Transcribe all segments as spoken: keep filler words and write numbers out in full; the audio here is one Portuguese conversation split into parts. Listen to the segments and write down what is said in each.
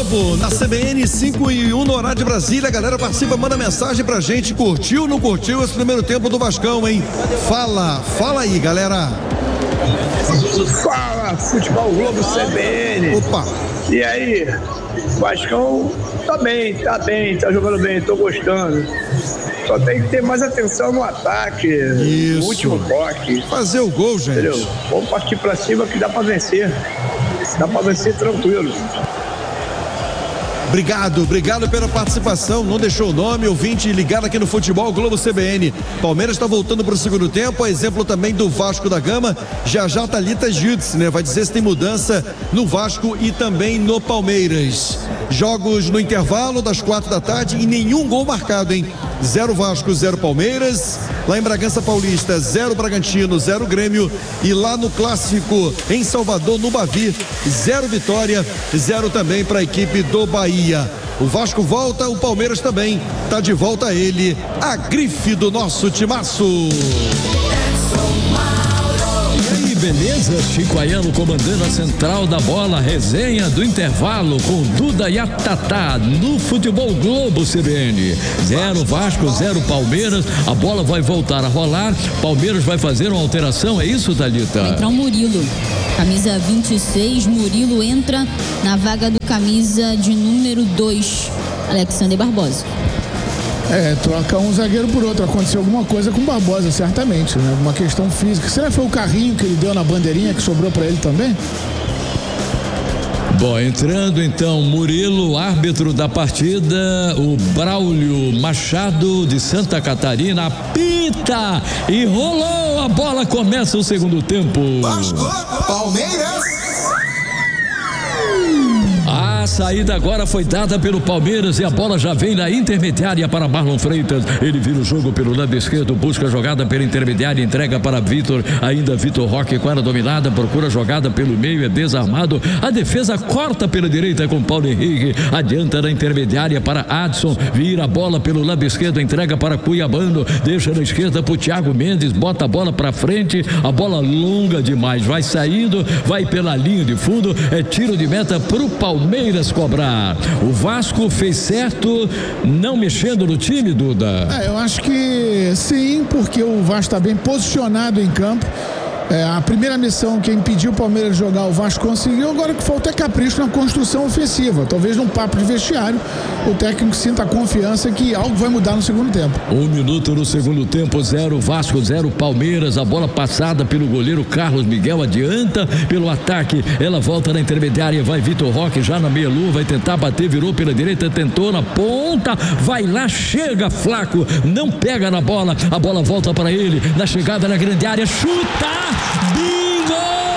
Globo, na C B N cinco e um no horário de Brasília. A galera participa, manda mensagem pra gente. Curtiu, não curtiu esse primeiro tempo do Vascão, hein? Fala, fala aí, galera. Fala, Futebol Globo C B N. Opa. E aí, Vascão tá bem, tá bem, tá jogando bem, tô gostando. Só tem que ter mais atenção no ataque. Isso. No último toque. Fazer o gol, gente. Entendeu? Vamos partir pra cima que dá pra vencer. Dá pra vencer tranquilo. Obrigado, obrigado pela participação. Não deixou o nome, ouvinte ligado aqui no Futebol Globo C B N. Palmeiras está voltando para o segundo tempo, a exemplo também do Vasco da Gama. Já já Thalita Judith, né? Vai dizer se tem mudança no Vasco e também no Palmeiras. Jogos no intervalo das quatro da tarde e nenhum gol marcado, hein? Zero Vasco, zero Palmeiras. Lá em Bragança Paulista, zero Bragantino, zero Grêmio. E lá no Clássico, em Salvador, no Bavi, zero Vitória, zero também para a equipe do Bahia. O Vasco volta, o Palmeiras também. Tá de volta ele, a grife do nosso timaço. E aí, beleza? Chico Aiello comandando a central da bola, resenha do intervalo com Duda e a Tatá no Futebol Globo C B N. Zero Vasco, zero Palmeiras, a bola vai voltar a rolar, Palmeiras vai fazer uma alteração, é isso, Thalita? Vai entrar o Murilo, camisa vinte e seis, Murilo entra na vaga do camisa de número dois, Alexander Barbosa. É, troca um zagueiro por outro. Aconteceu alguma coisa com o Barbosa, certamente, né? Alguma questão física. Será que foi o carrinho que ele deu na bandeirinha que sobrou pra ele também? Bom, entrando então Murilo, árbitro da partida, o Braulio Machado de Santa Catarina apita e rolou a bola, começa o segundo tempo. Palmeiras. A saída agora foi dada pelo Palmeiras e a bola já vem na intermediária para Marlon Freitas. Ele vira o jogo pelo lado esquerdo, busca a jogada pela intermediária, entrega para Vitor, ainda Vitor Roque com a dominada, procura a jogada pelo meio, é desarmado. A defesa corta pela direita com Paulo Henrique, adianta na intermediária para Adson, vira a bola pelo lado esquerdo, entrega para Cuiabano, deixa na esquerda para o Thiago Mendes, bota a bola para frente, a bola longa demais, vai saindo, vai pela linha de fundo, é tiro de meta para o Palmeiras cobrar. O Vasco fez certo não mexendo no time, Duda? É, eu acho que sim, porque o Vasco está bem posicionado em campo. É, a primeira missão que impediu o Palmeiras de jogar, o Vasco conseguiu. Agora que falta é capricho na construção ofensiva. Talvez num papo de vestiário o técnico sinta a confiança que algo vai mudar no segundo tempo. Um minuto no segundo tempo, zero Vasco, zero Palmeiras. A bola passada pelo goleiro Carlos Miguel, adianta pelo ataque, ela volta na intermediária, vai Vitor Roque já na meia lua, vai tentar bater, virou pela direita, tentou na ponta, vai lá, chega Flaco, não pega na bola, a bola volta para ele, na chegada na grande área, chuta! Bingo!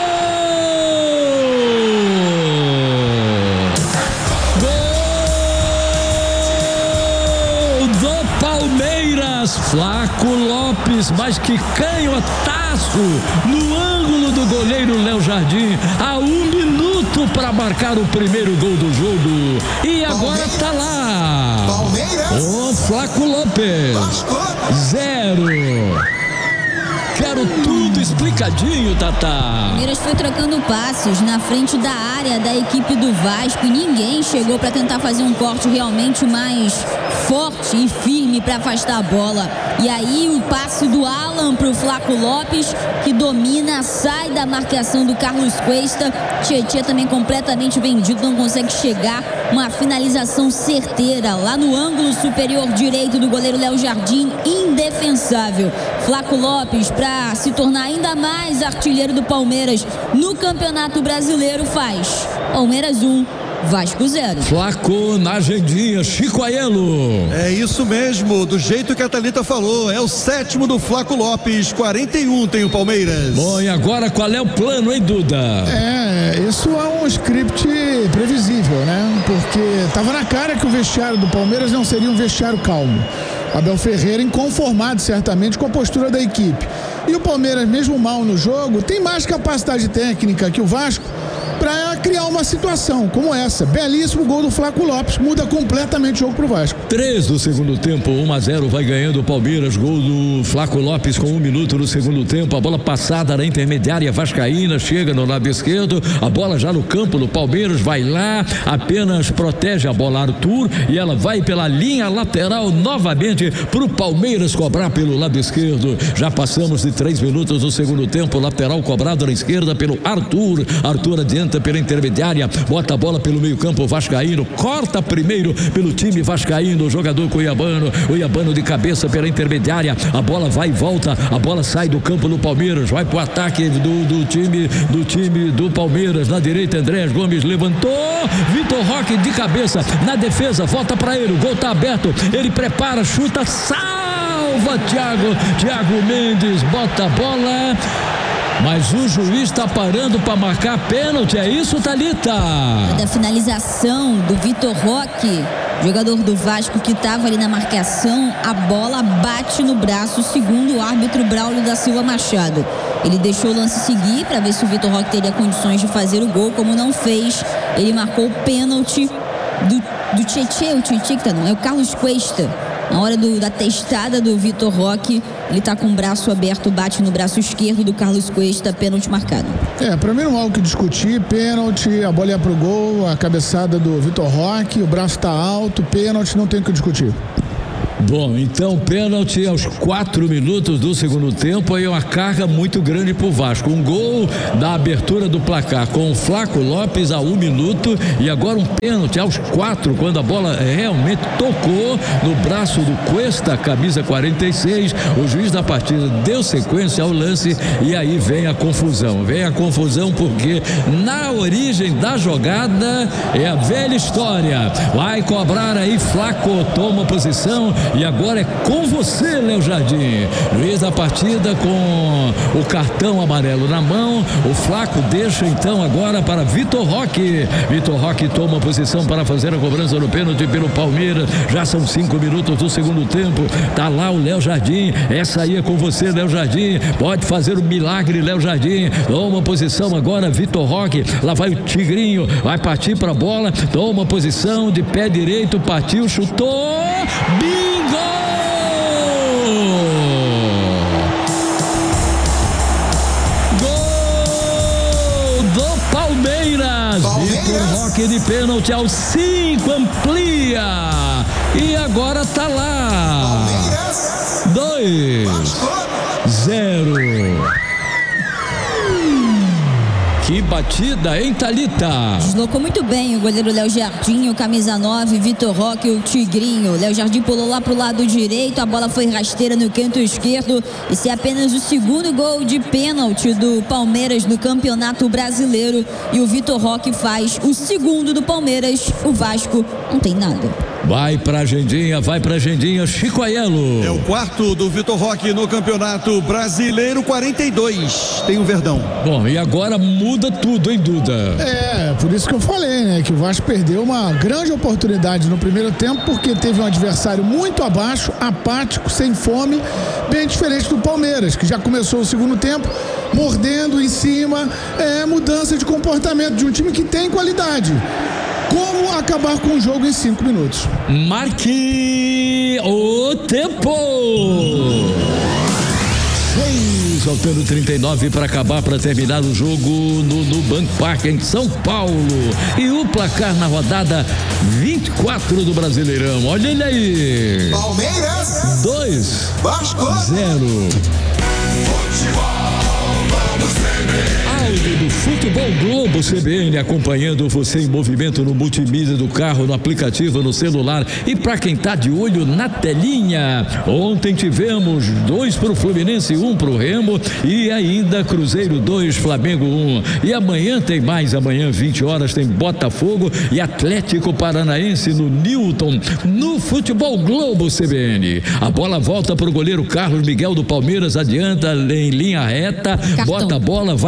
Gol do Palmeiras, Flaco Lopes, mas que canhotaço no ângulo do goleiro Léo Jardim, a um minuto para marcar o primeiro gol do jogo. E agora Palmeiras. Tá lá Palmeiras. O Flaco Lopes, zero. Quero tudo explicadinho, Tatá. Palmeiras foi trocando passos na frente da área da equipe do Vasco e ninguém chegou para tentar fazer um corte realmente mais forte e firme para afastar a bola. E aí o passe do Alan pro Flaco Lopes, que domina, sai da marcação do Carlos Cuesta. Tietê também completamente vendido, não consegue chegar. Uma finalização certeira lá no ângulo superior direito do goleiro Léo Jardim, indefensável. Flaco Lopes, para se tornar ainda mais artilheiro do Palmeiras no Campeonato Brasileiro, faz Palmeiras um, Vasco zero. Flaco na agendinha, Chico Aiello. É isso mesmo, do jeito que a Thalita falou, é o sétimo do Flaco Lopes, quarenta e um tem o Palmeiras. Bom, e agora qual é o plano, hein, Duda? É, isso é um script previsível, né? Porque tava na cara que o vestiário do Palmeiras não seria um vestiário calmo. Abel Ferreira inconformado certamente com a postura da equipe. E o Palmeiras, mesmo mal no jogo, tem mais capacidade técnica que o Vasco para criar uma situação como essa. Belíssimo gol do Flaco Lopes, muda completamente o jogo pro Vasco. três do segundo tempo, um a zero, vai ganhando o Palmeiras, gol do Flaco Lopes com um minuto no segundo tempo, a bola passada na intermediária vascaína, chega no lado esquerdo, a bola já no campo do Palmeiras, vai lá, apenas protege a bola Arthur e ela vai pela linha lateral novamente pro Palmeiras cobrar pelo lado esquerdo. Já passamos de três minutos no segundo tempo, lateral cobrado na esquerda pelo Arthur, Arthur adianta pela intermediária, bota a bola pelo meio campo vascaíno, corta primeiro pelo time vascaíno, o jogador cuiabano, Cuiabano de cabeça pela intermediária, a bola vai e volta, a bola sai do campo do Palmeiras, vai pro ataque do, do time do time do Palmeiras, na direita André Gomes levantou, Vitor Roque de cabeça, na defesa, volta pra ele, o gol tá aberto, ele prepara, chuta, salva Thiago, Thiago Mendes, bota a bola, mas o juiz está parando para marcar pênalti, é isso, Thalita? Da finalização do Vitor Roque, jogador do Vasco que estava ali na marcação, a bola bate no braço, segundo o árbitro Braulio da Silva Machado. Ele deixou o lance seguir para ver se o Vitor Roque teria condições de fazer o gol, como não fez, ele marcou o pênalti do, do Tietê, o Tietê que tá não, é o Carlos Cuesta. Na hora do, da testada do Vitor Roque, ele tá com o braço aberto, bate no braço esquerdo do Carlos Cuesta, pênalti marcado. É, pra mim não há o que discutir, pênalti, a bola ia pro gol, a cabeçada do Vitor Roque, o braço tá alto, pênalti, não tem o que discutir. Bom, então pênalti aos quatro minutos do segundo tempo, aí uma carga muito grande pro Vasco, um gol da abertura do placar com o Flaco Lopes a um minuto e agora um pênalti aos quatro, quando a bola realmente tocou no braço do Cuesta, camisa quarenta e seis, o juiz da partida deu sequência ao lance e aí vem a confusão, vem a confusão porque na origem da jogada é a velha história, vai cobrar aí Flaco, toma posição e agora é com você, Léo Jardim. Juiz da partida com o cartão amarelo na mão. O Flaco deixa então agora para Vitor Roque. Vitor Roque toma posição para fazer a cobrança do pênalti pelo Palmeiras. Já são cinco minutos do segundo tempo. Tá lá o Léo Jardim. Essa aí é com você, Léo Jardim. Pode fazer o milagre, Léo Jardim. Toma posição agora, Vitor Roque. Lá vai o Tigrinho. Vai partir para a bola. Toma posição de pé direito. Partiu, chutou. Bingo! Gol do Palmeiras! Vitor Roque de pênalti aos cinco, amplia! E agora tá lá! Dois, zero. Que batida, hein, Thalita? Deslocou muito bem o goleiro Léo Jardim, o camisa nove, Vitor Roque, o Tigrinho. Léo Jardim pulou lá pro lado direito, a bola foi rasteira no canto esquerdo. Esse é apenas o segundo gol de pênalti do Palmeiras no Campeonato Brasileiro. E o Vitor Roque faz o segundo do Palmeiras. O Vasco não tem nada. Vai pra agendinha, vai pra agendinha, Chico Aiello. É o quarto do Vitor Roque no Campeonato Brasileiro, quarenta e dois. Tem o Verdão. Bom, e agora muda tudo, hein, Duda? É, por isso que eu falei, né? Que o Vasco perdeu uma grande oportunidade no primeiro tempo, porque teve um adversário muito abaixo, apático, sem fome, bem diferente do Palmeiras, que já começou o segundo tempo mordendo em cima, é mudança de comportamento de um time que tem qualidade. Como acabar com o jogo em cinco minutos? Marque o tempo! Seis, faltando trinta e nove para acabar, para terminar o jogo no Nubank Park em São Paulo. E o placar na rodada vinte e quatro do Brasileirão. Olha ele aí. Palmeiras. Dois. Vasco. Zero. Áudio do Futebol Globo C B N, acompanhando você em movimento no multimídia do carro, no aplicativo, no celular e para quem tá de olho na telinha. Ontem tivemos dois pro Fluminense, um pro Remo e ainda Cruzeiro dois, Flamengo um. E amanhã tem mais, amanhã vinte horas tem Botafogo e Atlético Paranaense no Newton, no Futebol Globo C B N. A bola volta pro goleiro Carlos Miguel do Palmeiras, adianta em linha reta, Cartão. Bota a bola, vai de área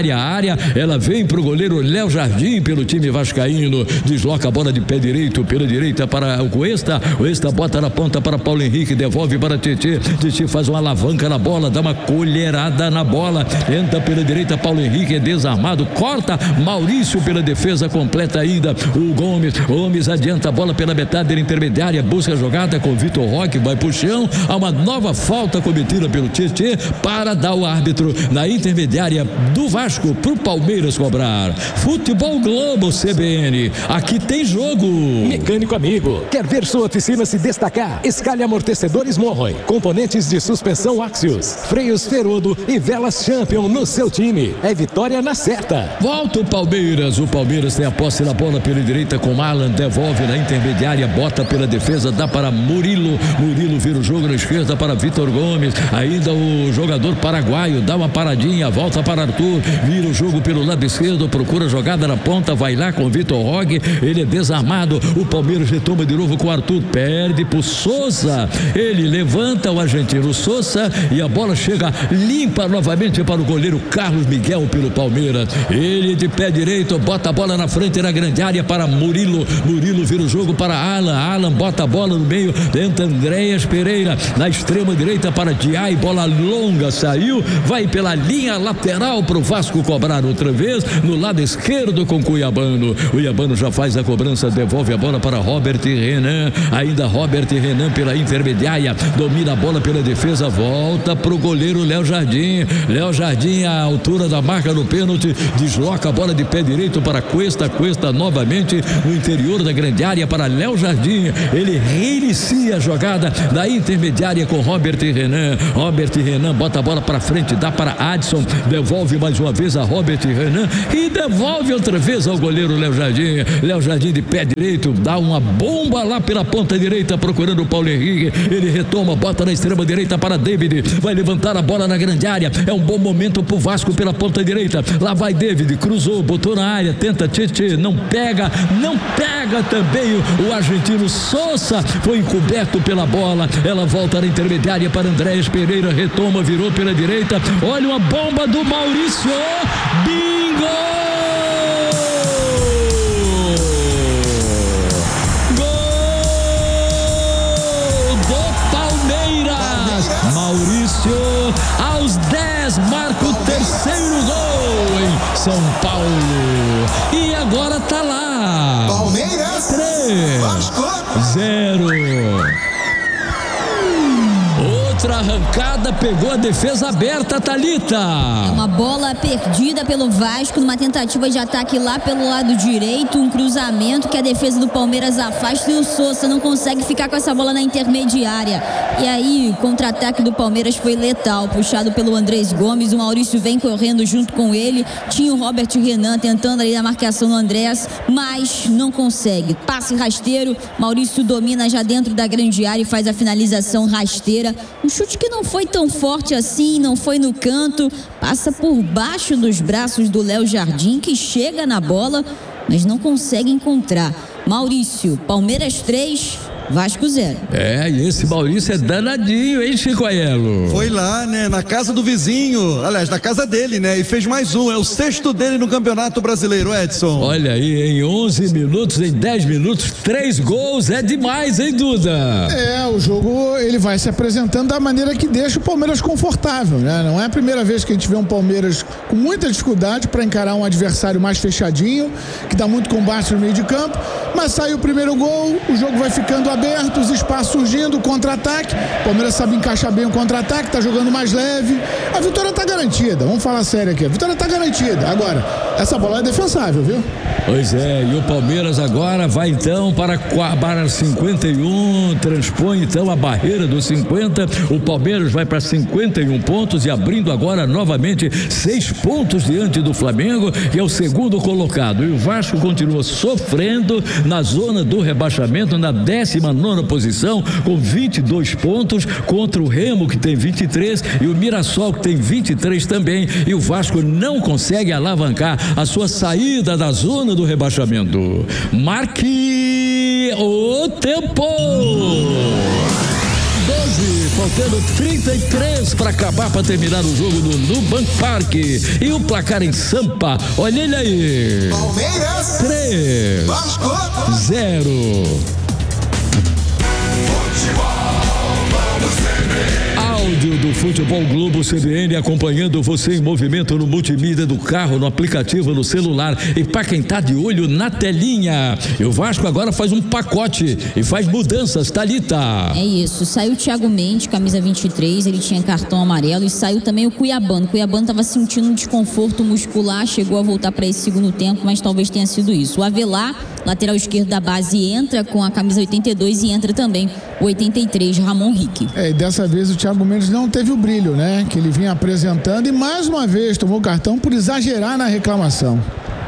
intermediária, a área, ela vem pro goleiro Léo Jardim pelo time vascaíno, desloca a bola de pé direito, pela direita para o Cuesta, o Cuesta bota na ponta para Paulo Henrique, devolve para Tietê, Tietê faz uma alavanca na bola, dá uma colherada na bola, entra pela direita, Paulo Henrique é desarmado, corta, Maurício pela defesa, completa ainda o Gomes, Gomes adianta a bola pela metade da intermediária, busca a jogada com Vitor Roque, vai pro chão, há uma nova falta cometida pelo Tietê para dar o árbitro na intermediária do Vasco pro Palmeiras cobrar. Futebol Globo C B N, aqui tem jogo. Mecânico amigo, quer ver sua oficina se destacar? Escalhe amortecedores Morroy, componentes de suspensão Axios, freios Ferodo e velas Champion no seu time. É vitória na certa. Volta o Palmeiras, o Palmeiras tem a posse na bola pela direita com Alan, devolve na intermediária, bota pela defesa, dá para Murilo, Murilo vira o jogo na esquerda para Vitor Gomes, ainda o jogador paraguaio dá uma paradinha, volta para Arthur, vira o jogo pelo lado esquerdo, procura jogada na ponta, vai lá com Vitor Roque, ele é desarmado, o Palmeiras retoma de novo com o Arthur, perde pro Sousa, ele levanta o argentino Sousa e a bola chega limpa novamente para o goleiro Carlos Miguel pelo Palmeiras, ele de pé direito, bota a bola na frente na grande área para Murilo, Murilo vira o jogo para Alan, Alan bota a bola no meio, tenta Andréas Pereira, na extrema direita para Diai, bola longa, saiu, vai pela linha lateral pro Vasco cobrar outra vez, no lado esquerdo com Cuiabano, Cuiabano já faz a cobrança, devolve a bola para Robert Renan, ainda Robert Renan pela intermediária, domina a bola pela defesa, volta pro goleiro Léo Jardim, Léo Jardim à altura da marca do pênalti, desloca a bola de pé direito para Cuesta, Cuesta novamente no interior da grande área para Léo Jardim, ele reinicia a jogada da intermediária com Robert Renan, Robert Renan bota a bola para frente, dá para Adson, devolve mais uma vez a Robert Renan e devolve outra vez ao goleiro Léo Jardim, Léo Jardim de pé direito, dá uma bomba lá pela ponta direita procurando o Paulo Henrique, ele retoma, bota na extrema direita para David, vai levantar a bola na grande área, é um bom momento pro Vasco pela ponta direita, lá vai David, cruzou, botou na área, tenta Tietê, não pega, não pega também o, o argentino Sousa, foi encoberto pela bola, ela volta na intermediária para Andréas Pereira, retoma, virou pela direita, olha uma bomba do Maurício, bingo! Gol do Palmeiras! Maurício, aos dez, marca o terceiro gol em São Paulo. E agora tá lá. Palmeiras. três, Vasco. zero. Outra arrancada, pegou a defesa aberta, Thalita. É uma bola perdida pelo Vasco numa tentativa de ataque lá pelo lado direito, um cruzamento que a defesa do Palmeiras afasta e o Sousa não consegue ficar com essa bola na intermediária. E aí o contra-ataque do Palmeiras foi letal, puxado pelo Andrés Gomes, o Maurício vem correndo junto com ele, tinha o Robert Renan tentando ali na marcação do Andrés, mas não consegue. Passe rasteiro, Maurício domina já dentro da grande área e faz a finalização rasteira. Um chute que não foi tão forte assim, não foi no canto, passa por baixo dos braços do Léo Jardim, que chega na bola, mas não consegue encontrar. Maurício, Palmeiras três, Vasco zero. É, e esse Maurício é danadinho, hein, Chico Aiello? Foi lá, né, na casa do vizinho, aliás, na casa dele, né, e fez mais um, é o sexto dele no Campeonato Brasileiro, Edson. Olha aí, em onze minutos, em dez minutos, três gols, é demais, hein, Duda? É, o jogo ele vai se apresentando da maneira que deixa o Palmeiras confortável, né? Não é a primeira vez que a gente vê um Palmeiras com muita dificuldade para encarar um adversário mais fechadinho, que dá muito combate no meio de campo, mas sai o primeiro gol, o jogo vai ficando aberto, os espaços surgindo, o contra-ataque, o Palmeiras sabe encaixar bem o contra-ataque, tá jogando mais leve, a vitória tá garantida, vamos falar sério aqui, a vitória tá garantida. Agora, essa bola é defensável, viu? Pois é, e o Palmeiras agora vai então para, para cinquenta e um, transpõe então a barreira dos cinquenta, o Palmeiras vai para cinquenta e um pontos e abrindo agora novamente seis pontos diante do Flamengo, que é o segundo colocado, e o Vasco continua sofrendo na zona do rebaixamento, na décima nona posição, com vinte e dois pontos, contra o Remo, que tem vinte e três, e o Mirassol, que tem vinte e três também, e o Vasco não consegue alavancar a sua saída da zona do rebaixamento. Marque o tempo! catorze, faltando trinta e três para acabar, para terminar o jogo no Nubank Park. E o placar em Sampa, olha ele aí. Palmeiras. três. Vasco. zero. Áudio do Futebol Globo C B N acompanhando você em movimento no multimídia do carro, no aplicativo, no celular e para quem tá de olho na telinha. E o Vasco agora faz um pacote e faz mudanças, Thalita. É isso, saiu o Thiago Mendes, camisa vinte e três, ele tinha cartão amarelo, e saiu também o Cuiabano. O Cuiabano estava sentindo um desconforto muscular, chegou a voltar para esse segundo tempo, mas talvez tenha sido isso. O Avelar, lateral esquerdo da base, entra com a camisa oitenta e dois e entra também o oitenta e três, Ramon Rick. É, e dessa vez o Thiago Mendes não teve o brilho, né? Que ele vinha apresentando e mais uma vez tomou cartão por exagerar na reclamação.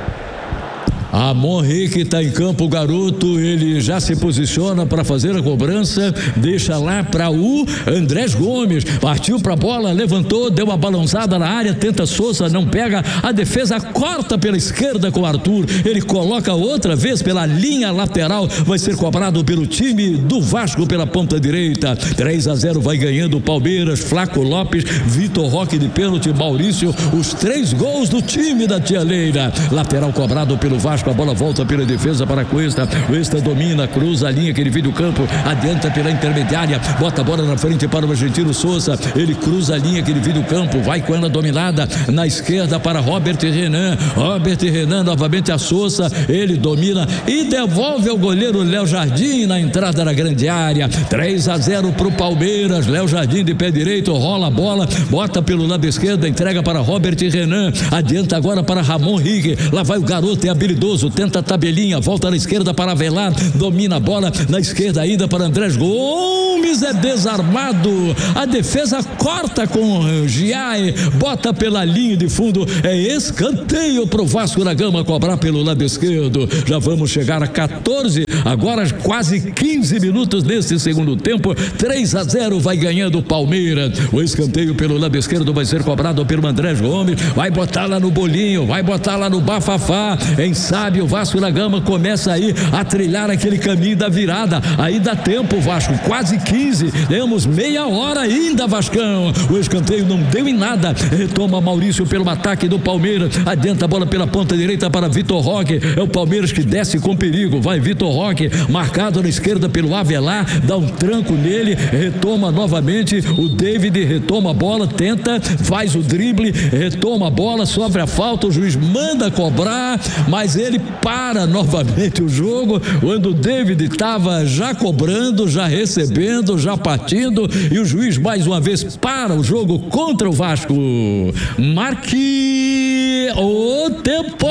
Ramon Rick está em campo, o garoto, ele já se posiciona para fazer a cobrança, deixa lá para o Andrés Gomes, partiu para a bola, levantou, deu uma balançada na área, tenta Souza, não pega, a defesa corta pela esquerda com o Arthur, ele coloca outra vez pela linha lateral, vai ser cobrado pelo time do Vasco pela ponta direita. Três a zero vai ganhando o Palmeiras, Flaco Lopes, Vitor Roque de pênalti, Maurício, os três gols do time da Tia Leira. Lateral cobrado pelo Vasco, a bola volta pela defesa para Cuesta, Cuesta domina, cruza a linha que ele divide o campo, adianta pela intermediária, bota a bola na frente para o argentino Souza, ele cruza a linha que ele divide o campo, vai com ela dominada na esquerda para Robert Renan, Robert Renan novamente a Souza, ele domina e devolve ao goleiro Léo Jardim na entrada da grande área. Três a zero para o Palmeiras, Léo Jardim de pé direito, rola a bola, bota pelo lado esquerdo, entrega para Robert Renan, adianta agora para Ramon Rick, lá vai o garoto, é habilidoso, tenta a tabelinha, volta na esquerda para Avelar, domina a bola na esquerda ainda para Andrés Gomes, é desarmado, a defesa corta com Giai, bota pela linha de fundo, é escanteio pro Vasco da Gama cobrar pelo lado esquerdo. Já vamos chegar a quatorze, agora quase quinze minutos nesse segundo tempo. Três a zero vai ganhando o Palmeiras. O escanteio pelo lado esquerdo vai ser cobrado pelo Andrés Gomes, vai botar lá no bolinho, vai botar lá no bafafá, em sabe o Vasco da Gama começa aí a trilhar aquele caminho da virada. Aí dá tempo, Vasco, quase quinze, temos meia hora ainda, Vascão. O escanteio não deu em nada, retoma Maurício pelo ataque do Palmeiras, adianta a bola pela ponta direita para Vitor Roque, é o Palmeiras que desce com perigo, vai Vitor Roque, marcado na esquerda pelo Avelar, dá um tranco nele, retoma novamente o David, retoma a bola, tenta, faz o drible, retoma a bola, sofre a falta, o juiz manda cobrar, mas ele para novamente o jogo, quando o David estava já cobrando, já recebendo, já partindo, e o juiz mais uma vez para o jogo contra o Vasco. Marque o tempo.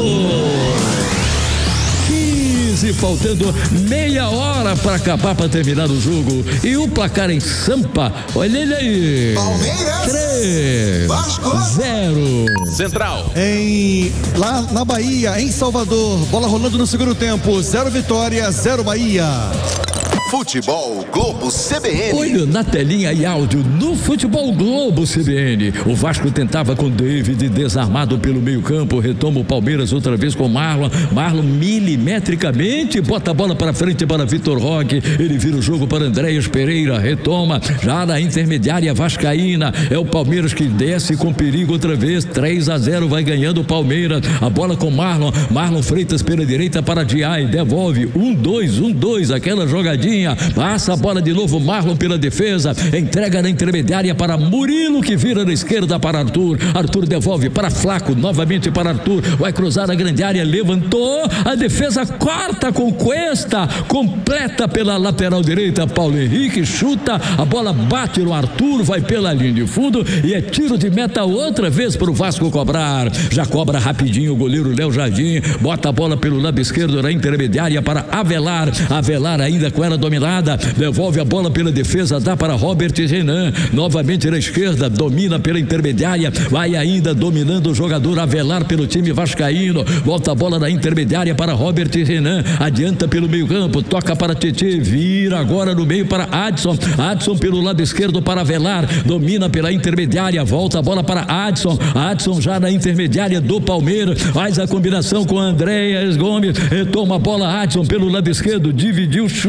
quinze, faltando meia hora para acabar, para terminar o jogo. E o placar em Sampa, olha ele aí. Palmeiras. três. Vasco. zero. Central. Em, lá na Bahia, em Salvador, bola rolando no segundo tempo, zero Vitória, zero Bahia. Futebol Globo C B N. Olho na telinha e áudio no Futebol Globo C B N. O Vasco tentava com David, desarmado pelo meio campo, retoma o Palmeiras outra vez com Marlon, Marlon milimetricamente, bota a bola para frente para Vitor Roque, ele vira o jogo para Andréas Pereira, retoma, já na intermediária vascaína, é o Palmeiras que desce com perigo outra vez, três a zero vai ganhando o Palmeiras, a bola com Marlon, Marlon Freitas pela direita para Diai, devolve, um, dois, um, dois, aquela jogadinha, passa a bola de novo, Marlon pela defesa, entrega na intermediária para Murilo, que vira na esquerda para Arthur, Arthur devolve para Flaco, novamente para Arthur, vai cruzar a grande área, levantou, a defesa corta com Cuesta, completa pela lateral direita, Paulo Henrique chuta, a bola bate no Arthur, vai pela linha de fundo e é tiro de meta outra vez para o Vasco cobrar, já cobra rapidinho o goleiro Léo Jardim, bota a bola pelo lado esquerdo na intermediária para Avelar, Avelar ainda com ela dominada, devolve a bola pela defesa, dá para Robert Renan, novamente na esquerda, domina pela intermediária, vai ainda dominando o jogador Avelar pelo time vascaíno, volta a bola na intermediária para Robert Renan, adianta pelo meio campo, toca para Tietê, vira agora no meio para Adson, Adson pelo lado esquerdo para Avelar, domina pela intermediária, volta a bola para Adson, Adson já na intermediária do Palmeiras, faz a combinação com Andréas Gomes, retoma a bola Adson pelo lado esquerdo, dividiu, chuta,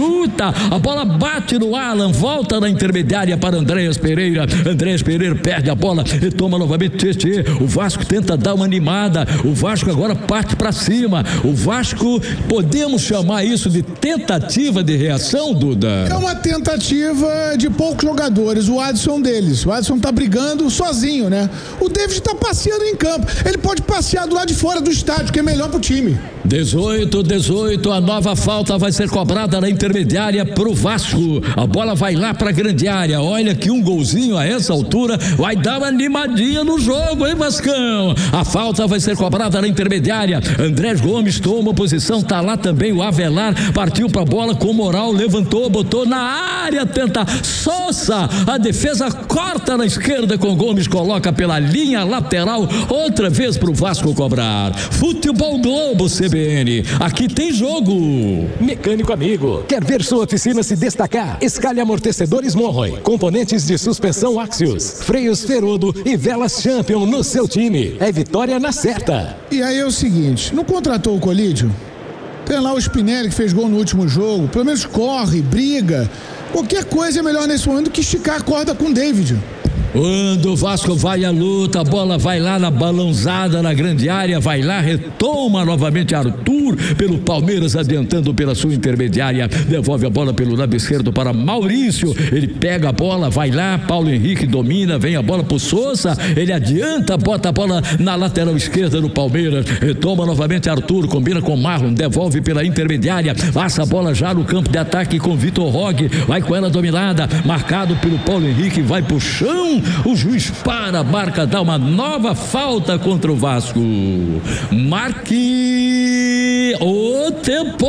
a bola bate no Alan, volta na intermediária para Andréas Pereira. Andréas Pereira perde a bola, retoma novamente Tietê. O Vasco tenta dar uma animada, o Vasco agora parte para cima. O Vasco, podemos chamar isso de tentativa de reação, Duda? É uma tentativa de poucos jogadores, o Adson deles. O Adson tá brigando sozinho, né? O David tá passeando em campo. Ele pode passear do lado de fora do estádio, que é melhor pro time. dezoito, dezoito, a nova falta vai ser cobrada na intermediária pro Vasco. A bola vai lá pra grande área. Olha que um golzinho a essa altura vai dar uma animadinha no jogo, hein, Vascão? A falta vai ser cobrada na intermediária. Andrés Gomes toma posição, tá lá também o Avelar, partiu pra bola com moral, levantou, botou na área, tenta Sousa, a defesa corta na esquerda com Gomes, coloca pela linha lateral, outra vez pro Vasco cobrar. Futebol Globo C B N, aqui tem jogo. Mecânico amigo, quer ver sua oficina se destacar? Escalhe amortecedores Monroy, componentes de suspensão Axios, freios Ferodo e velas Champion no seu time. É vitória na certa. E aí é o seguinte, não contratou o Colídio? Tem lá o Spinelli que fez gol no último jogo, pelo menos corre, briga. Qualquer coisa é melhor nesse momento do que esticar a corda com o David. Quando o Vasco vai à luta, a bola vai lá na balãozada na grande área, vai lá, retoma novamente Arthur pelo Palmeiras, adiantando pela sua intermediária, devolve a bola pelo lado esquerdo para Maurício, ele pega a bola, vai lá, Paulo Henrique domina, vem a bola pro Sousa, ele adianta, bota a bola na lateral esquerda do Palmeiras, retoma novamente Arthur, combina com Marlon, devolve pela intermediária, passa a bola já no campo de ataque com Vitor Roque, vai com ela dominada, marcado pelo Paulo Henrique, vai pro chão. O juiz para, marca, dá uma nova falta contra o Vasco. Marque o tempo.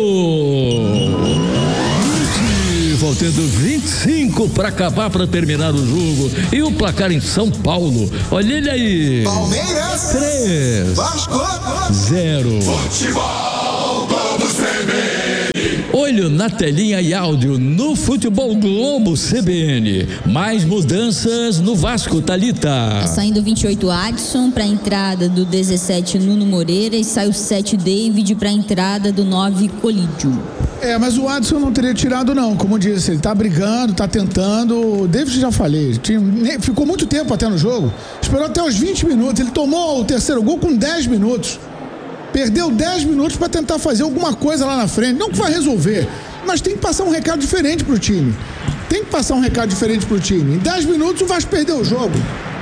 Faltando vinte e cinco para acabar, para terminar o jogo. E o placar em São Paulo. Olha ele aí. Palmeiras três. Vasco zero. Futebol Globo C B N. Olho na telinha e áudio no Futebol Globo C B N. Mais mudanças no Vasco, Thalita. Tá saindo vinte e oito Adson para a entrada do dezessete Nuno Moreira e sai o sete David para a entrada do nove Colídio. É, mas o Adson não teria tirado não, como eu disse, ele tá brigando, tá tentando. O David já falei, tinha, ficou muito tempo até no jogo, esperou até os vinte minutos, ele tomou o terceiro gol com dez minutos. Perdeu dez minutos para tentar fazer alguma coisa lá na frente. Não que vai resolver, mas tem que passar um recado diferente pro time. Tem que passar um recado diferente pro time. Em dez minutos o Vasco perdeu o jogo.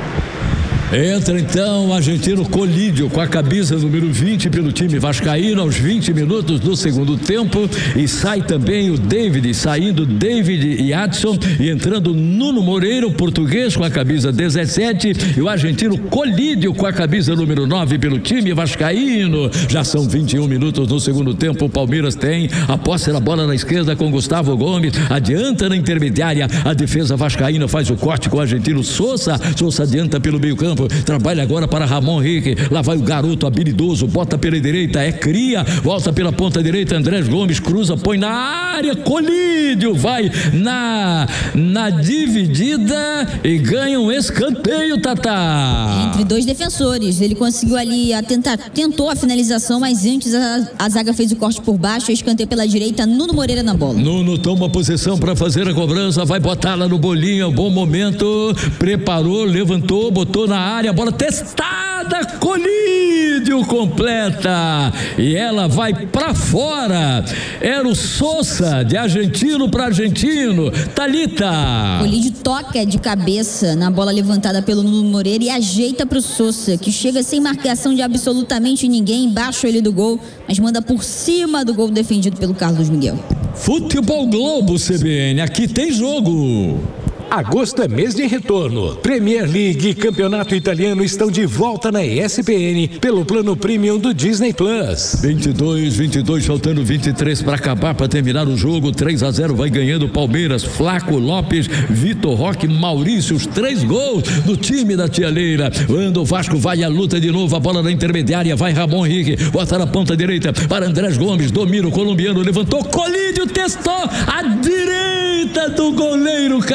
Entra então o argentino Colídio com a camisa número vinte pelo time vascaíno aos vinte minutos do segundo tempo, e sai também o David, saindo David e Adson, e entrando Nuno Moreira, o português, com a camisa dezessete, e o argentino Colídio com a camisa número nove pelo time vascaíno. Já são vinte e um minutos no segundo tempo, o Palmeiras tem a posse da bola na esquerda com Gustavo Gomes, adianta na intermediária, a defesa vascaína faz o corte com o argentino Sousa, Sousa adianta pelo meio campo, trabalha agora para Ramon Henrique, lá vai o garoto habilidoso, bota pela direita, é cria, volta pela ponta direita, Andrés Gomes cruza, põe na área, Colídio vai na na dividida e ganha um escanteio, Tatá. Entre dois defensores, ele conseguiu ali a tentar, tentou a finalização, mas antes a, a zaga fez o corte por baixo, escanteio pela direita, Nuno Moreira na bola. Nuno toma posição para fazer a cobrança, vai botar lá no bolinho, bom momento, preparou, levantou, botou na área, bola testada, Colídio completa e ela vai para fora. Era o Sousa, de argentino para argentino. Thalita. Colídio toca de cabeça na bola levantada pelo Nuno Moreira e ajeita para o Sousa, que chega sem marcação de absolutamente ninguém, embaixo ele do gol, mas manda por cima do gol defendido pelo Carlos Miguel. Futebol Globo C B N, aqui tem jogo. Agosto é mês de retorno. Premier League e Campeonato Italiano estão de volta na E S P N pelo plano premium do Disney Plus. vinte e dois, vinte e dois, faltando vinte e três para acabar, para terminar o jogo. três a zero vai ganhando o Palmeiras. Flaco, Lopes, Vitor Roque, Maurício, os três gols do time da Tia Leira. Quando o Vasco vai à luta de novo, a bola na intermediária, vai Ramon Henrique, bota na ponta direita para Andrés Gomes, domina o colombiano, levantou, Colídio testou a direita do goleiro Carlos Miguel.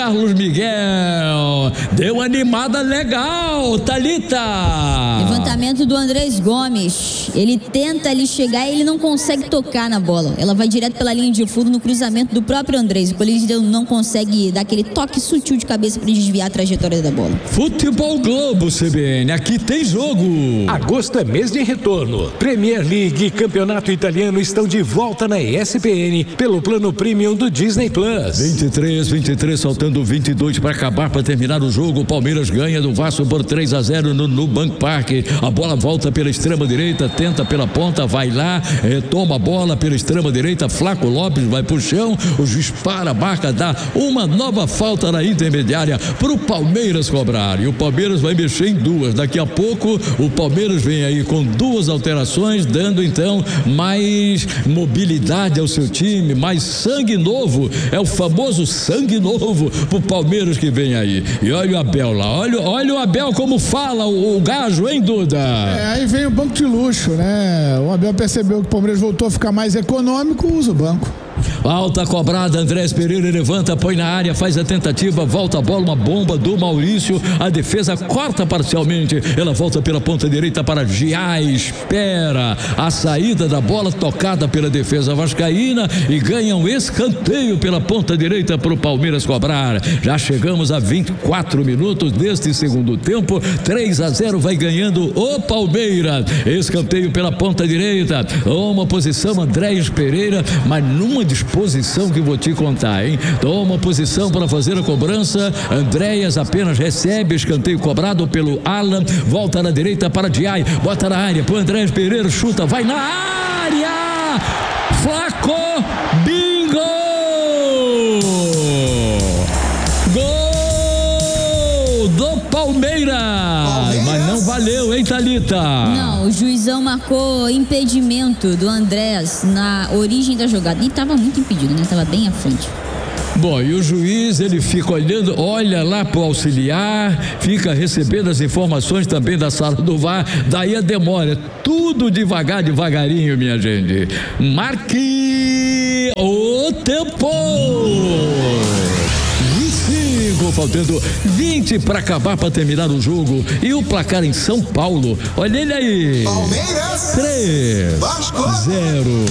Miguel. Deu animada legal, Thalita. Levantamento do Andrés Gomes. Ele tenta ali chegar e ele não consegue tocar na bola. Ela vai direto pela linha de fundo no cruzamento do próprio Andrés. O Colírio não consegue dar aquele toque sutil de cabeça para desviar a trajetória da bola. Futebol Globo C B N, aqui tem jogo. Agosto é mês de retorno. Premier League e Campeonato Italiano estão de volta na E S P N pelo plano premium do Disney Plus. vinte e três, vinte e três, faltando vinte e dois para acabar, para terminar o jogo. O Palmeiras ganha do Vasco por três a zero no Nubank Park. A bola volta pela extrema direita, tenta pela ponta, vai lá, retoma a bola pela extrema direita. Flaco Lopes vai pro chão, o juiz para a marca, dá uma nova falta na intermediária pro Palmeiras cobrar. E o Palmeiras vai mexer em duas. Daqui a pouco o Palmeiras vem aí com duas alterações, dando então mais mobilidade ao seu time, mais sangue novo. É o famoso sangue novo pro Palmeiras que vem aí. E olha o Abel lá, olha, olha o Abel como fala o, o gajo, hein, Duda? É, aí vem o banco de luxo, né? O Abel percebeu que o Palmeiras voltou a ficar mais econômico, usa o banco. Alta cobrada, Andrés Pereira levanta, põe na área, faz a tentativa, volta a bola, uma bomba do Maurício, a defesa corta parcialmente, ela volta pela ponta direita para Gia, espera a saída da bola tocada pela defesa vascaína e ganha um escanteio pela ponta direita para o Palmeiras cobrar. Já chegamos a vinte e quatro minutos deste segundo tempo, três a zero vai ganhando o Palmeiras. Escanteio pela ponta direita, uma posição Andrés Pereira, mas numa disposição que vou te contar, hein? Toma posição para fazer a cobrança. Andréas apenas recebe escanteio cobrado pelo Alan, volta na direita para Diai, bota na área pro Andrés Pereira, chuta, vai na área, Flaco, bingo, gol do Palmeiras, Palmeiras. Mas não valeu, hein, Thalita? Não, o juizão marcou impedimento do Andrés na origem da jogada. E estava muito impedido, né? Tava bem à frente. Bom, e o juiz, ele fica olhando, olha lá pro auxiliar, fica recebendo as informações também da sala do V A R, daí a demora, tudo devagar, devagarinho, minha gente. Marque o tempo! Faltando vinte para acabar, para terminar o jogo. E o placar em São Paulo, olha ele aí, Palmeiras três a zero.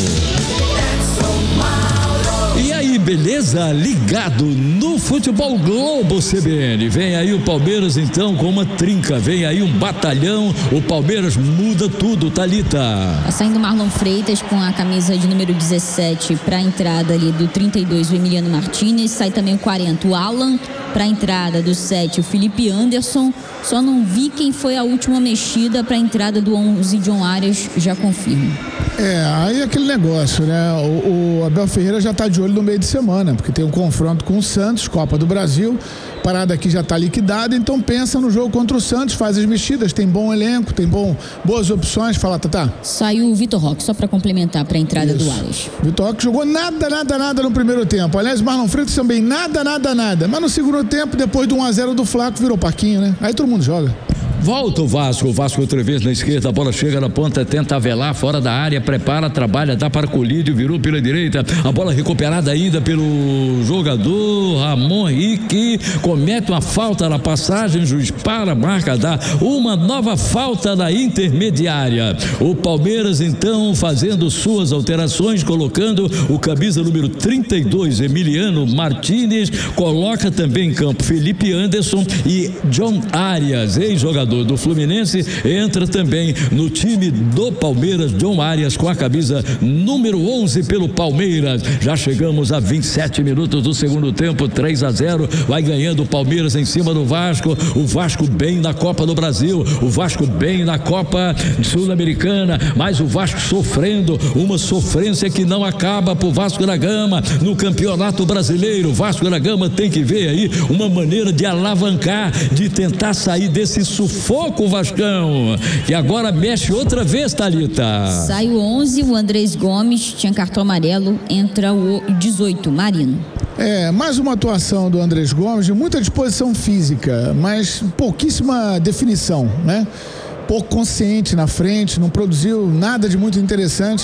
E aí, beleza? Ligado no Futebol Globo C B N. Vem aí o Palmeiras então com uma trinca, vem aí um batalhão, o Palmeiras muda tudo, Thalita. Tá saindo Marlon Freitas com a camisa de número dezessete para a entrada ali do trinta e dois, o Emiliano Martinez. Sai também o quarenta, o Alan. Para a entrada do sete, o Felipe Anderson. Só não vi quem foi a última mexida para a entrada do onze, John Arias, já confirmo. É, aí aquele negócio, né? O, o Abel Ferreira já tá de olho no meio de semana, porque tem um confronto com o Santos, Copa do Brasil. Parada aqui já tá liquidada, então pensa no jogo contra o Santos, faz as mexidas, tem bom elenco, tem bom, boas opções. Fala, Tatá. Saiu o Vitor Roque, só para complementar para a entrada Isso. do Arias. Vitor Roque jogou nada, nada, nada no primeiro tempo. Aliás, Marlon Freitas também nada, nada, nada. Mas no segundo tempo, depois do um a zero do Flaco, virou Paquinho, né? Aí todo mundo joga. Volta o Vasco, o Vasco outra vez na esquerda, a bola chega na ponta, tenta avelar, fora da área, prepara, trabalha, dá para Colídio, virou pela direita, a bola recuperada ainda pelo jogador Ramon Henrique, comete uma falta na passagem, juiz para, marca, dá uma nova falta na intermediária. O Palmeiras então fazendo suas alterações, colocando o camisa número trinta e dois, Emiliano Martinez, coloca também em campo Felipe Anderson e John Arias, ex-jogador do Fluminense, entra também no time do Palmeiras, John Arias com a camisa número onze pelo Palmeiras. Já chegamos a vinte e sete minutos do segundo tempo, três a zero, vai ganhando o Palmeiras em cima do Vasco. O Vasco bem na Copa do Brasil, o Vasco bem na Copa Sul-Americana, mas o Vasco sofrendo, uma sofrência que não acaba pro Vasco da Gama no Campeonato Brasileiro. O Vasco da Gama tem que ver aí uma maneira de alavancar, de tentar sair desse sufoco Foco Vascão, que agora mexe outra vez, Thalita. Sai o onze, o Andrés Gomes, tinha cartão amarelo, entra o dezoito, Marino. É, mais uma atuação do Andrés Gomes de muita disposição física, mas pouquíssima definição, né? Pouco consciente na frente, não produziu nada de muito interessante.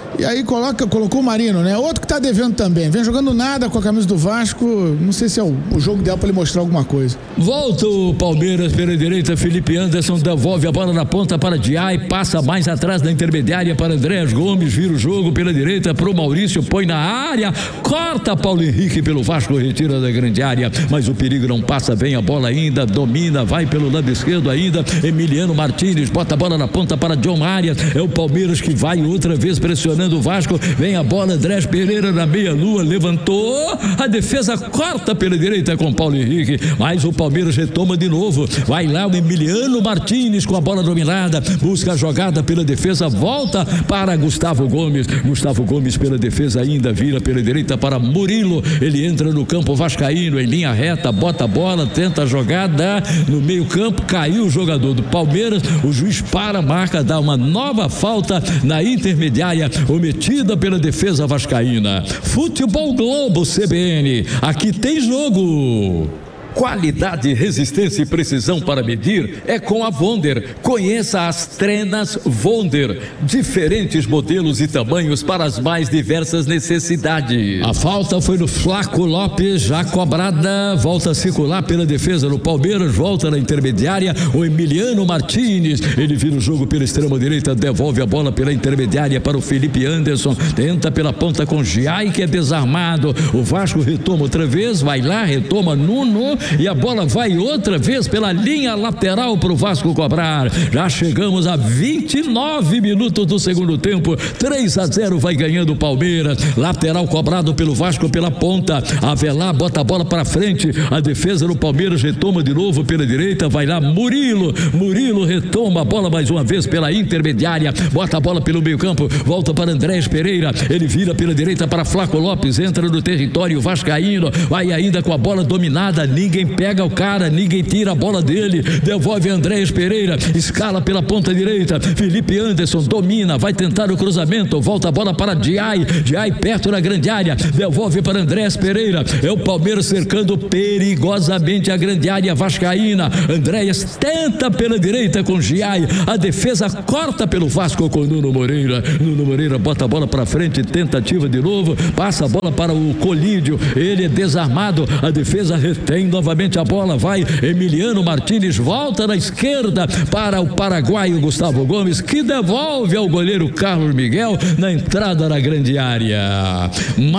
E aí coloca, colocou o Marino, né? Outro que tá devendo também. Vem jogando nada com a camisa do Vasco. Não sei se é o, o jogo dela pra ele mostrar alguma coisa. Volta o Palmeiras pela direita. Felipe Anderson devolve a bola na ponta para Diay. Passa mais atrás da intermediária para Andréas Gomes. Vira o jogo pela direita pro Maurício. Põe na área. Corta Paulo Henrique pelo Vasco. Retira da grande área. Mas o perigo não passa. Vem a bola ainda. Domina. Vai pelo lado esquerdo ainda. Emiliano Martínez. Bota a bola na ponta para John Arias. É o Palmeiras que vai outra vez pressionando do Vasco, vem a bola, Andrés Pereira na meia-lua, levantou, a defesa corta pela direita com Paulo Henrique, mas o Palmeiras retoma de novo, vai lá o Emiliano Martínez com a bola dominada, busca a jogada pela defesa, volta para Gustavo Gomes, Gustavo Gomes pela defesa ainda, vira pela direita para Murilo, ele entra no campo vascaíno, em linha reta, bota a bola, tenta a jogada, no meio campo, caiu o jogador do Palmeiras, o juiz para, marca, dá uma nova falta na intermediária, cometida pela defesa vascaína. Futebol Globo C B N, aqui tem jogo. Qualidade, resistência e precisão para medir é com a Wonder. Conheça as trenas Wonder. Diferentes modelos e tamanhos para as mais diversas necessidades. A falta foi no Flaco Lopes, já cobrada. Volta a circular pela defesa no Palmeiras. Volta na intermediária. O Emiliano Martínez. Ele vira o jogo pela extrema direita. Devolve a bola pela intermediária para o Felipe Anderson. Tenta pela ponta com Giai, que é desarmado. O Vasco retoma outra vez. Vai lá, retoma Nuno. E a bola vai outra vez pela linha lateral para o Vasco cobrar. Já chegamos a vinte e nove minutos do segundo tempo. três a zero vai ganhando o Palmeiras. Lateral cobrado pelo Vasco pela ponta. Avelar bota a bola para frente. A defesa do Palmeiras retoma de novo pela direita. Vai lá Murilo. Murilo retoma a bola mais uma vez pela intermediária. Bota a bola pelo meio campo. Volta para Andrés Pereira. Ele vira pela direita para Flaco Lopes. Entra no território vascaíno. Vai ainda com a bola dominada. Ninguém pega o cara, ninguém tira a bola dele, devolve Andrés Pereira, escala pela ponta direita, Felipe Anderson domina, vai tentar o cruzamento, volta a bola para Diay, Diay perto na grande área, devolve para Andrés Pereira, é o Palmeiras cercando perigosamente a grande área vascaína, Andréas tenta pela direita com Diay, a defesa corta pelo Vasco com Nuno Moreira, Nuno Moreira bota a bola para frente, tentativa de novo, passa a bola para o Colídio, ele é desarmado, a defesa retém novamente a bola, vai Emiliano Martínez, volta na esquerda para o paraguaio Gustavo Gomes, que devolve ao goleiro Carlos Miguel na entrada na grande área.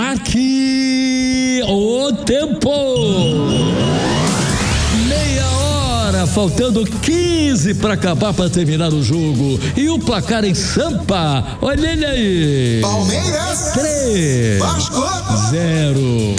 Marque o tempo. Meia hora, faltando quinze para acabar, para terminar o jogo. E o placar em Sampa, olha ele aí. Palmeiras três, Vasco zero.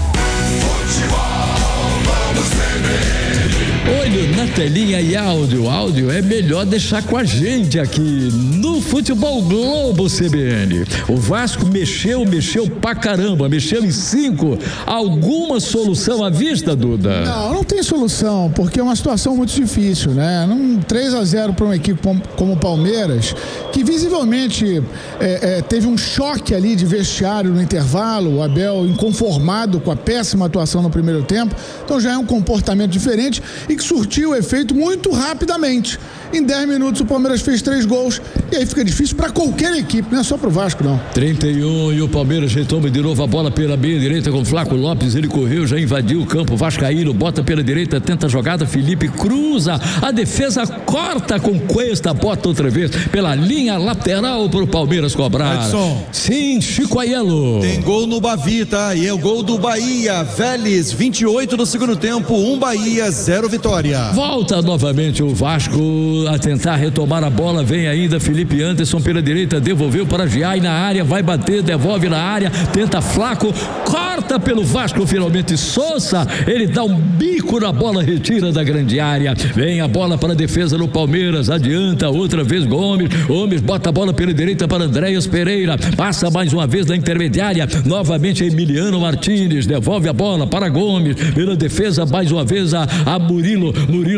Olho na telinha e áudio. Áudio é melhor deixar com a gente aqui no Futebol Globo C B N. O Vasco mexeu, mexeu pra caramba, mexeu em cinco. Alguma solução à vista, Duda? Não, não tem solução, porque é uma situação muito difícil, né? Um três a zero para uma equipe como o Palmeiras, que visivelmente é, é, teve um choque ali de vestiário no intervalo, o Abel inconformado com a péssima atuação no primeiro tempo, então já é um comportamento diferente e que surtiu o efeito muito rapidamente. Em dez minutos o Palmeiras fez três gols e aí fica difícil para qualquer equipe, não é só pro Vasco não. trinta e um e o Palmeiras retoma de novo a bola pela meia direita com Flaco Lopes, ele correu, já invadiu o campo vascaíno, bota pela direita, tenta a jogada, Felipe cruza, a defesa corta com Cuesta, bota outra vez pela linha lateral pro Palmeiras cobrar. Edson. Sim, Chico Aiello. Tem gol no Bavi, tá? E é o gol do Bahia, Vélez, vinte e oito do segundo tempo, um Bahia, zero Vitória. Volta novamente o Vasco a tentar retomar a bola, vem ainda Felipe Anderson pela direita, devolveu para Giai na área, vai bater, devolve na área, tenta Flaco, corta pelo Vasco finalmente Sousa, ele dá um bico na bola, retira da grande área, vem a bola para a defesa do Palmeiras, adianta outra vez Gomes, Gomes bota a bola pela direita para Andréas Pereira, passa mais uma vez na intermediária, novamente Emiliano Martínez, devolve a bola para Gomes, pela defesa mais uma vez a, a Murilo, Murilo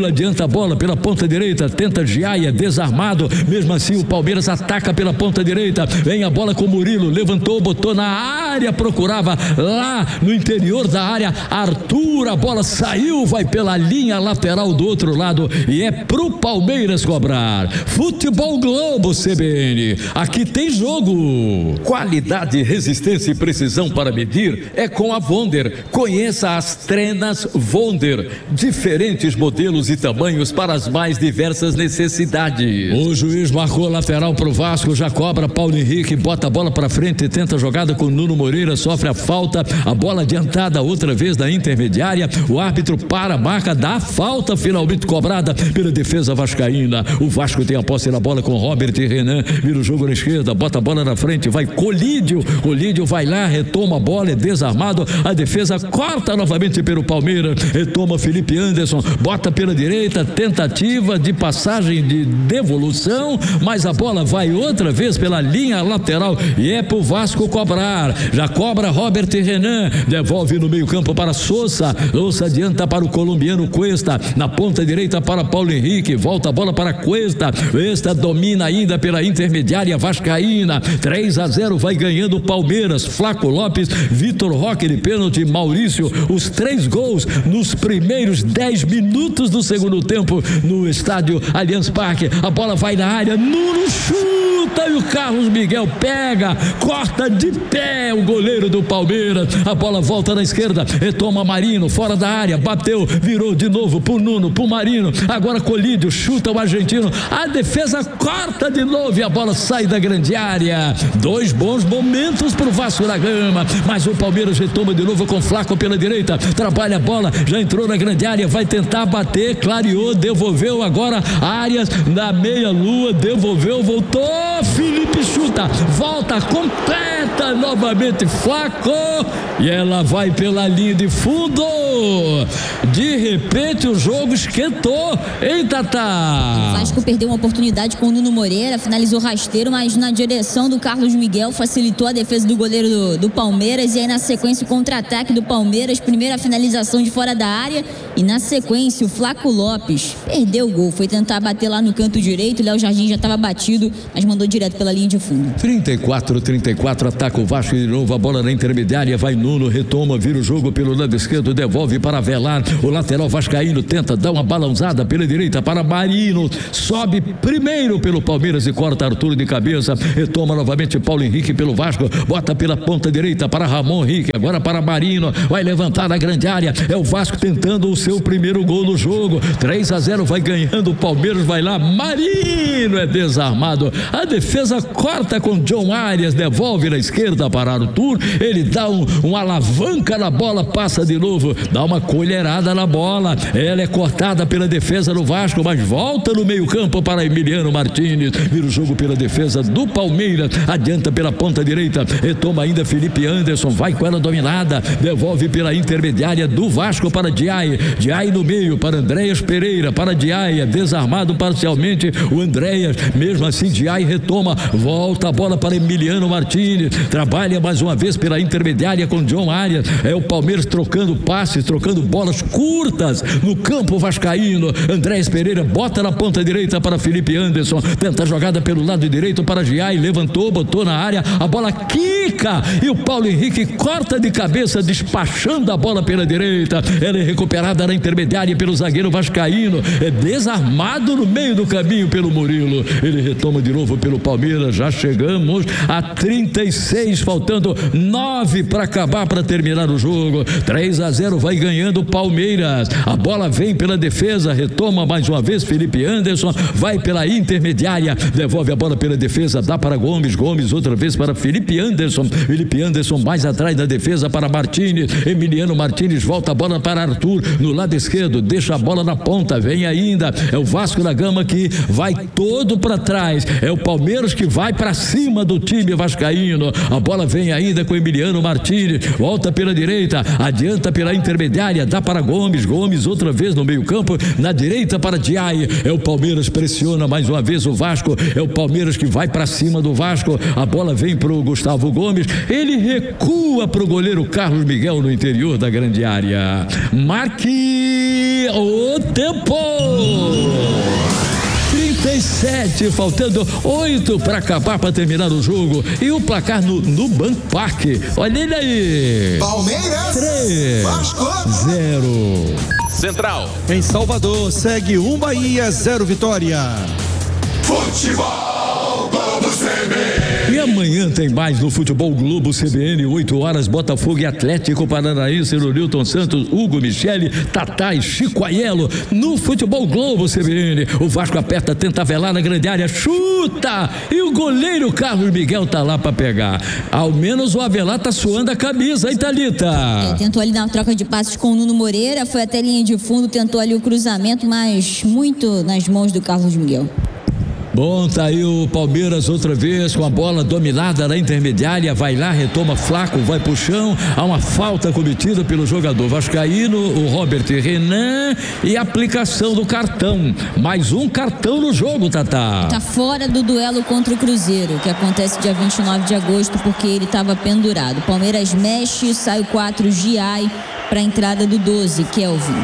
Lula adianta a bola pela ponta direita, tenta Giaia, desarmado, mesmo assim o Palmeiras ataca pela ponta direita, vem a bola com o Murilo, levantou, botou na área, procurava lá no interior da área, Arthur, a bola saiu, vai pela linha lateral do outro lado e é pro Palmeiras cobrar. Futebol Globo C B N, aqui tem jogo. Qualidade, resistência e precisão para medir é com a Vonder. Conheça as trenas Vonder, diferentes modelos e tamanhos para as mais diversas necessidades. O juiz marcou lateral pro Vasco, já cobra. Paulo Henrique bota a bola para frente e tenta a jogada com Nuno Moreira, sofre a falta, a bola adiantada outra vez da intermediária, o árbitro para, marca, dá falta finalmente cobrada pela defesa vascaína. O Vasco tem a posse na bola com Robert e Renan, vira o jogo na esquerda, bota a bola na frente, vai Colídio, Colídio vai lá, retoma a bola, é desarmado, a defesa corta novamente pelo Palmeiras, retoma Felipe Anderson, bota pela direita, tentativa de passagem de devolução, mas a bola vai outra vez pela linha lateral e é pro Vasco cobrar, já cobra Robert e Renan, devolve no meio campo para Sousa, Sousa adianta para o colombiano Cuesta, na ponta direita para Paulo Henrique, volta a bola para Cuesta, Cuesta domina ainda pela intermediária vascaína, três a zero vai ganhando o Palmeiras, Flaco Lopes, Vitor Roque de pênalti, Maurício, os três gols nos primeiros dez minutos do segundo tempo no estádio Allianz Parque, a bola vai na área, Nuno chuta e o Carlos Miguel pega, corta de pé o goleiro do Palmeiras, a bola volta na esquerda, retoma Marino, fora da área, bateu, virou de novo pro Nuno, pro Marino, agora Colídio, chuta o argentino, a defesa corta de novo e a bola sai da grande área, dois bons momentos pro Vasco da Gama, mas o Palmeiras retoma de novo com Flaco pela direita, trabalha a bola, já entrou na grande área, vai tentar bater, clareou, devolveu agora Arias na meia lua, devolveu, voltou, Felipe chuta, volta, completa novamente Flaco e ela vai pela linha de fundo, de repente o jogo esquentou, hein, Tatá? O Vasco perdeu uma oportunidade com o Nuno Moreira, finalizou rasteiro, mas na direção do Carlos Miguel facilitou a defesa do goleiro do, do Palmeiras e aí na sequência o contra-ataque do Palmeiras, primeira finalização de fora da área e na sequência o Flaco Lopes perdeu o gol, foi tentar bater lá no canto direito, o Léo Jardim já estava batido, mas mandou direto pela linha de fundo. trinta e quatro, trinta e quatro, ataca o Vasco de novo, a bola na intermediária, vai Nuno, retoma, vira o jogo pelo lado esquerdo, devolve para Velar, o lateral vascaíno tenta dar uma balançada pela direita para Marino, sobe primeiro pelo Palmeiras e corta Arthur de cabeça, retoma novamente Paulo Henrique pelo Vasco, bota pela ponta direita para Ramon Henrique, agora para Marino, vai levantar na grande área, é o Vasco tentando o seu primeiro gol no jogo, três a zero vai ganhando o Palmeiras, vai lá, Marino é desarmado, a defesa corta com John Arias, devolve na esquerda para Arthur, ele dá um, um alavanca na bola, passa de novo, dá uma colherada na bola, ela é cortada pela defesa do Vasco, mas volta no meio campo para Emiliano Martínez, vira o jogo pela defesa do Palmeiras, adianta pela ponta direita, retoma ainda Felipe Anderson, vai com ela dominada, devolve pela intermediária do Vasco para Diaye, Diaye no meio para Andréas Pereira, para Diaye, desarmado parcialmente o Andréas, mesmo assim Diaye retoma, volta a bola para Emiliano Martínez, trabalha mais uma vez pela intermediária com John Arias, é o Palmeiras trocando passes, trocando bolas curtas no campo vascaíno, Andréas Pereira bota na ponta direita para Felipe Anderson, tenta a jogada pelo lado direito para Diaye, levantou, botou na área, a bola quica e o Paulo Henrique corta de cabeça, despachando a bola pela direita, ela é recuperada na intermediária pelo zagueiro vascaíno, é desarmado no meio do caminho pelo Murilo, ele retoma de novo pelo Palmeiras, já chegamos a trinta e seis, faltando nove para acabar, para terminar o jogo, três a zero vai ganhando o Palmeiras, a bola vem pela defesa, retoma mais uma vez Felipe Anderson, vai pela intermediária, devolve a bola pela defesa, dá para Gomes, Gomes outra vez para Felipe Anderson, Felipe Anderson mais atrás da defesa para Martínez, Emiliano Martínez volta a bola para Arthur, no lado esquerdo, deixa a bola na ponta, vem ainda, é o Vasco da Gama que vai todo para trás, é o Palmeiras que vai para cima do time vascaíno, a bola vem ainda com Emiliano Martínez, volta pela direita, adianta pela intermediária, dá para Gomes, Gomes outra vez no meio campo, na direita para Diaye, é o Palmeiras pressiona mais uma vez o Vasco, é o Palmeiras que vai para cima do Vasco, a bola vem pro Gustavo Gomes, ele recua pro goleiro Carlos Miguel no interior da grande área, marque E o tempo! trinta e sete, faltando oito para acabar, para terminar o jogo. E o placar no Nubank Park. Olha ele aí. Palmeiras. três. Vasco. zero. Central. Em Salvador, segue um Bahia, zero Vitória. Futebol Globo C B N. E amanhã tem mais no Futebol Globo C B N, oito horas, Botafogo e Atlético Paranaense, no Nilton Santos, Hugo Michele, Tatá e Chico Aiello. No Futebol Globo C B N, o Vasco aperta, tenta velar na grande área, chuta! E o goleiro Carlos Miguel tá lá pra pegar. Ao menos o Avelar tá suando a camisa, hein, Thalita? É, tentou ali dar uma troca de passes com o Nuno Moreira, foi até a linha de fundo, tentou ali o cruzamento, mas muito nas mãos do Carlos Miguel. Bom, tá aí o Palmeiras outra vez com a bola dominada na intermediária, vai lá, retoma Flaco, vai pro chão, há uma falta cometida pelo jogador vascaíno, o Robert Renan, e aplicação do cartão, mais um cartão no jogo, Tatá. Tá fora do duelo contra o Cruzeiro, que acontece dia vinte e nove de agosto, porque ele estava pendurado. Palmeiras mexe, sai o quatro, Giai, para a entrada do doze, Kelvin.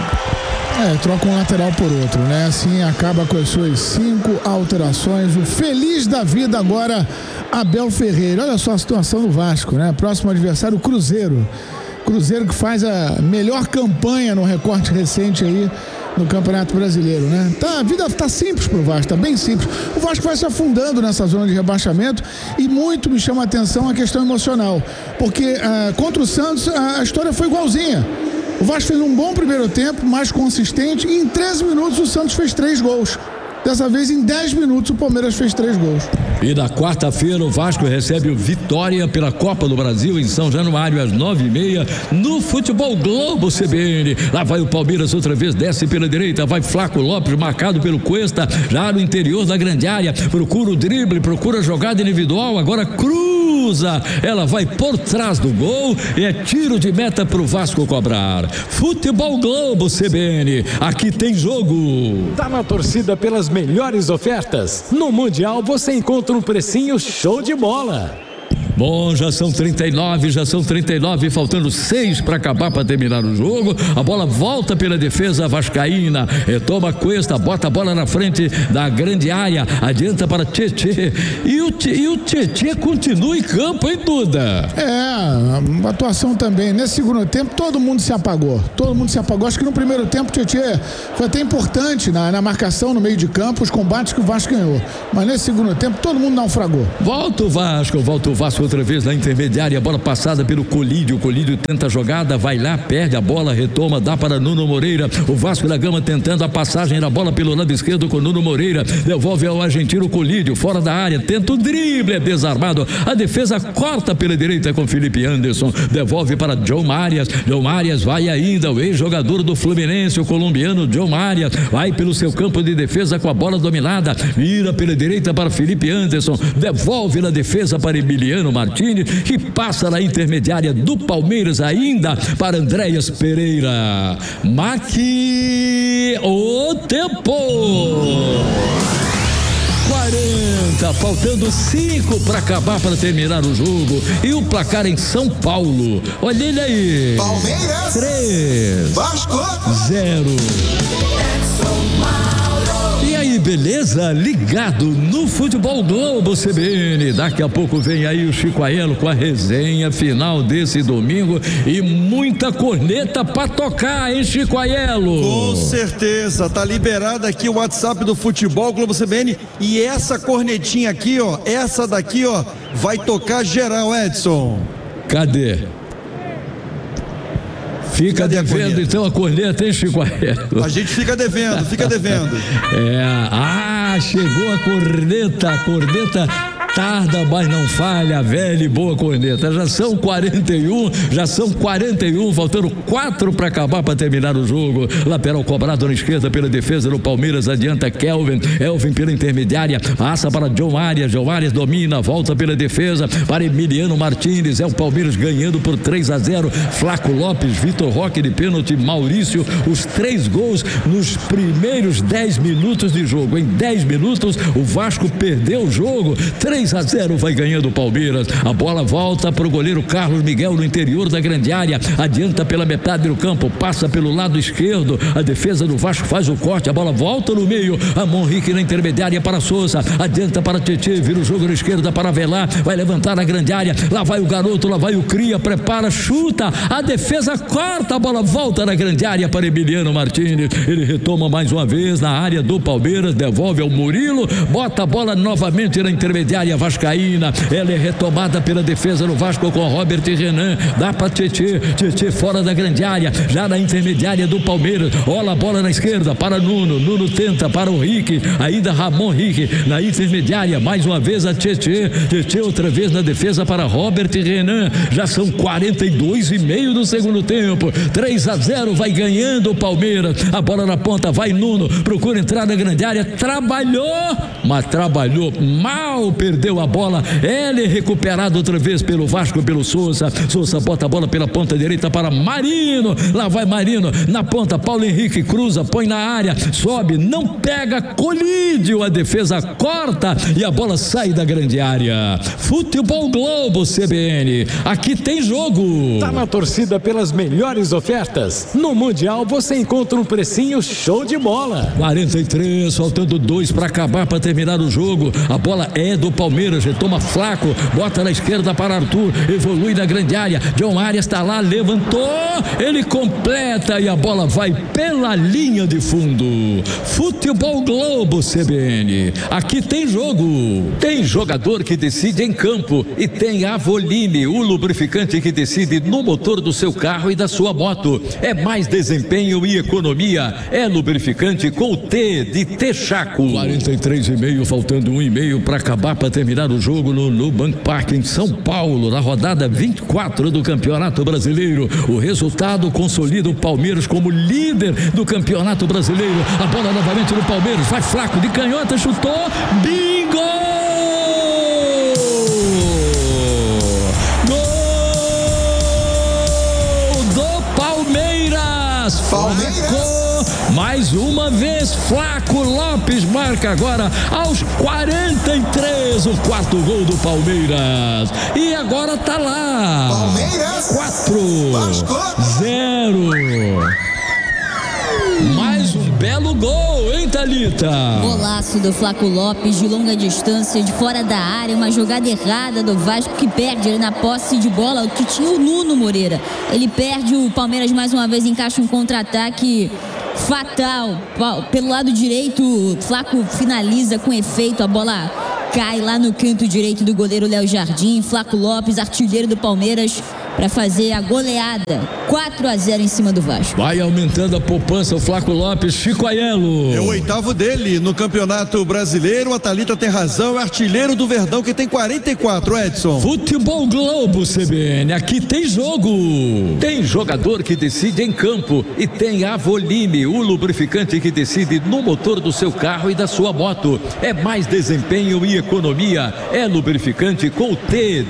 É, troca um lateral por outro, né? Assim acaba com as suas cinco alterações. O feliz da vida agora, Abel Ferreira. Olha só a situação do Vasco, né? Próximo adversário, o Cruzeiro. Cruzeiro que faz a melhor campanha no recorte recente aí no Campeonato Brasileiro, né? Tá, a vida tá simples pro Vasco, tá bem simples. O Vasco vai se afundando nessa zona de rebaixamento e muito me chama a atenção a questão emocional, porque ah, contra o Santos a, a história foi igualzinha. O Vasco fez um bom primeiro tempo, mais consistente, e em treze minutos o Santos fez três gols. Dessa vez, em dez minutos, o Palmeiras fez três gols. E na quarta-feira, o Vasco recebe o Vitória pela Copa do Brasil em São Januário, às nove e meia, no Futebol Globo C B N. Lá vai o Palmeiras outra vez, desce pela direita, vai Flaco Lopes, marcado pelo Cuesta, já no interior da grande área, procura o drible, procura a jogada individual, agora cruza, ela vai por trás do gol e é tiro de meta pro Vasco cobrar. Futebol Globo C B N, aqui tem jogo. Tá na torcida pelas melhores ofertas? No Mundial você encontra um precinho show de bola. Bom, já são trinta e nove, já são trinta e nove, faltando seis para acabar, para terminar o jogo. A bola volta pela defesa vascaína, retoma Cuesta, bota a bola na frente da grande área, adianta para Tietê. E o, e o Tietê continua em campo, hein, Duda? É, a atuação também. Nesse segundo tempo, todo mundo se apagou. Todo mundo se apagou. Acho que no primeiro tempo, o Tietê foi até importante na, na marcação no meio de campo, os combates que o Vasco ganhou. Mas nesse segundo tempo, todo mundo naufragou. Volta o Vasco, volta o Vasco outra vez na intermediária, a bola passada pelo Colídio, o Colídio tenta a jogada, vai lá, perde a bola, retoma, dá para Nuno Moreira, o Vasco da Gama tentando a passagem da bola pelo lado esquerdo com Nuno Moreira, devolve ao argentino Colídio, fora da área, tenta o drible, é desarmado, a defesa corta pela direita com Felipe Anderson, devolve para John Arias, John Arias vai ainda, o ex-jogador do Fluminense, o colombiano John Arias, vai pelo seu campo de defesa com a bola dominada, vira pela direita para Felipe Anderson, devolve na defesa para Emiliano Martins, que passa na intermediária do Palmeiras ainda para Andréas Pereira. Marque o tempo. quarenta, faltando cinco para acabar, para terminar o jogo. E o placar em São Paulo. Olha ele aí. Palmeiras. três. Vasco. zero. E aí, beleza? Ligado no Futebol Globo C B N. Daqui a pouco vem aí o Chico Aiello com a resenha final desse domingo e muita corneta pra tocar, hein, Chico Aiello? Com certeza, tá liberado aqui o WhatsApp do Futebol Globo C B N e essa cornetinha aqui, ó, essa daqui, ó, vai tocar geral, Edson. Cadê? Fica Cadê devendo a então a corneta, hein, Chico Aiello? A gente fica devendo, fica devendo. É, ah, chegou a corneta, a corneta tarda, mas não falha, velha e boa corneta. Já são quarenta e um, já são quarenta e um, faltando quatro para acabar, para terminar o jogo. Lateral cobrado na esquerda pela defesa do Palmeiras, adianta Kelvin, Elvin pela intermediária, passa para John Arias, John Arias domina, volta pela defesa para Emiliano Martins, é o Palmeiras ganhando por três a zero, Flaco Lopes, Vitor Roque de pênalti, Maurício, os três gols nos primeiros dez minutos de jogo. Em dez minutos o Vasco perdeu o jogo, três três a zero vai ganhando o Palmeiras. A bola volta para o goleiro Carlos Miguel no interior da grande área. Adianta pela metade do campo, passa pelo lado esquerdo. A defesa do Vasco faz o corte, a bola volta no meio. Ramon Henrique na intermediária para Souza. Adianta para Tietê, vira o jogo na esquerda para Avelar. Vai levantar na grande área. Lá vai o garoto, lá vai o Cria, prepara, chuta. A defesa corta, a bola volta na grande área para Emiliano Martínez. Ele retoma mais uma vez na área do Palmeiras, devolve ao Murilo, bota a bola novamente na intermediária vascaína. Ela é retomada pela defesa do Vasco com Robert e Renan. Dá para Tietê, Tietê fora da grande área, já na intermediária do Palmeiras. Olha a bola na esquerda para Nuno. Nuno tenta para o Rick, ainda Ramon Rick na intermediária, mais uma vez a Tietê. Tietê outra vez na defesa para Robert e Renan. Já são quarenta e dois e meio do segundo tempo. três a zero vai ganhando o Palmeiras. A bola na ponta, vai Nuno, procura entrar na grande área, trabalhou, mas trabalhou mal, perdeu a bola. Ele é recuperado outra vez pelo Vasco, pelo Souza. Souza bota a bola pela ponta direita para Marino. Lá vai Marino na ponta, Paulo Henrique cruza, põe na área, sobe, não pega, colide, a defesa corta e a bola sai da grande área. Futebol Globo C B N, aqui tem jogo. Tá na torcida pelas melhores ofertas. No Mundial você encontra um precinho show de bola. quarenta e três, faltando dois para acabar, para terminar o jogo. A bola é do Palmeiras, retoma Flaco, bota na esquerda para Arthur, evolui na grande área. John Arias está lá, levantou, ele completa e a bola vai pela linha de fundo. Futebol Globo C B N, aqui tem jogo. Tem jogador que decide em campo e tem Avoline, o lubrificante que decide no motor do seu carro e da sua moto. É mais desempenho e economia. É lubrificante com o T de Texaco. quarenta e três e meio, faltando um e meio para acabar, para terminar o jogo no Nubank Park em São Paulo, na rodada vinte e quatro do Campeonato Brasileiro. O resultado consolida o Palmeiras como líder do Campeonato Brasileiro. A bola novamente no Palmeiras, vai Flaco de canhota, chutou, bingo! Palmeiras. Mais uma vez, Flaco Lopes marca agora aos quarenta e três o quarto gol do Palmeiras. E agora tá lá. Palmeiras. quatro a zero. Mais um belo gol, hein, Thalita? Golaço do Flaco Lopes de longa distância, de fora da área, uma jogada errada do Vasco que perde ele na posse de bola, que tinha o Nuno Moreira. Ele perde, o Palmeiras mais uma vez encaixa um contra-ataque fatal. Pelo lado direito, Flaco finaliza com efeito, a bola cai lá no canto direito do goleiro Léo Jardim. Flaco Lopes, artilheiro do Palmeiras, para fazer a goleada, quatro a zero em cima do Vasco. Vai aumentando a poupança o Flaco Lopes. Chico Aiello. É o oitavo dele no Campeonato Brasileiro. A Thalita tem razão, é artilheiro do Verdão, que tem quarenta e quatro, Edson. Futebol Globo C B N, aqui tem jogo. Tem jogador que decide em campo e tem Avoline, o lubrificante que decide no motor do seu carro e da sua moto. É mais desempenho e economia. É lubrificante com o T